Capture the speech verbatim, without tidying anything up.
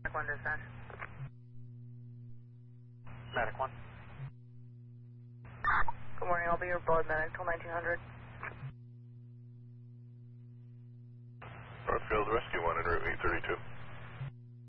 one dispatch. Medic one. Good morning, I'll be your blood medic till nineteen hundred. Northfield Rescue one en route eight thirty-two.